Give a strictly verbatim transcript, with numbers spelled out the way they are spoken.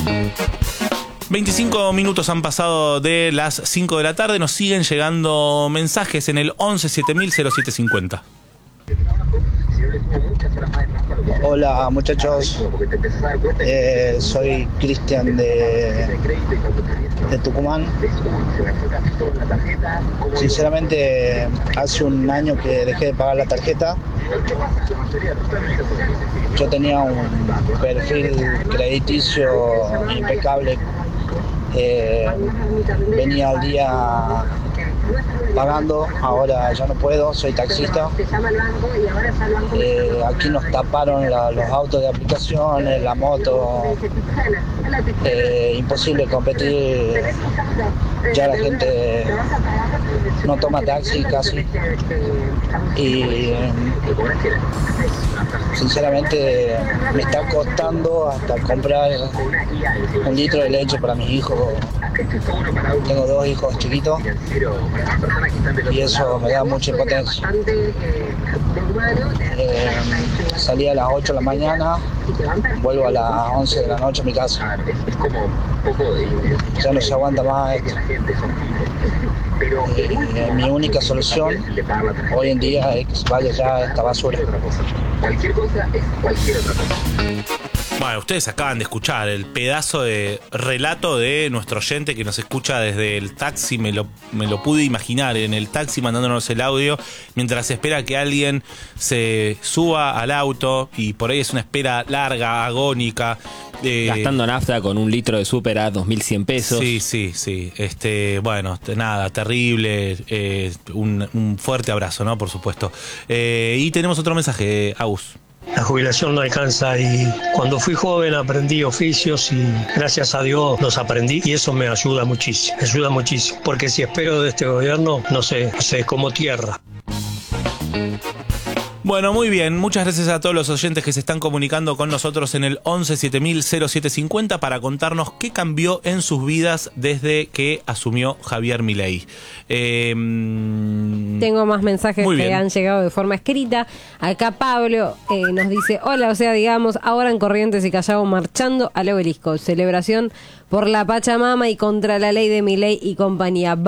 veinticinco minutos han pasado de las cinco de la tarde. Nos siguen llegando mensajes en el once siete mil cero siete cincuenta. Hola muchachos, eh, soy Cristian de, de Tucumán. Sinceramente, hace un año que dejé de pagar la tarjeta. Yo tenía un perfil crediticio impecable, eh, venía al día pagando, ahora ya no puedo, soy taxista. Eh, aquí nos taparon la, los autos de aplicaciones, la moto, eh, imposible competir, ya la gente no toma taxi casi y sinceramente me está costando hasta comprar un litro de leche para mis hijos. Tengo dos hijos chiquitos y eso me da mucha impotencia. Eh, salí a las ocho de la mañana, vuelvo a las once de la noche a mi casa. Ya no se aguanta más esto. Eh, mi única solución hoy en día es que se vaya ya esta basura. Bueno, ustedes acaban de escuchar el pedazo de relato de nuestro oyente que nos escucha desde el taxi. Me lo, me lo pude imaginar en el taxi mandándonos el audio mientras espera que alguien se suba al auto y por ahí es una espera larga, agónica. Eh, Gastando nafta con un litro de súper a dos mil cien pesos. Sí, sí, sí. Este, bueno, nada, terrible. Eh, un, un fuerte abrazo, ¿no? Por supuesto. Eh, y tenemos otro mensaje, Agus. La jubilación no alcanza y cuando fui joven aprendí oficios y gracias a Dios los aprendí y eso me ayuda muchísimo, me ayuda muchísimo, porque si espero de este gobierno, no sé, no sé, como tierra. Bueno, muy bien. Muchas gracias a todos los oyentes que se están comunicando con nosotros en el once siete mil cero siete cincuenta para contarnos qué cambió en sus vidas desde que asumió Javier Milei. Eh, Tengo más mensajes que bien. han llegado de forma escrita. Acá Pablo eh, nos dice: hola, o sea, digamos, ahora en Corrientes y Callao marchando al obelisco. Celebración por la Pachamama y contra la ley de Milei y compañía.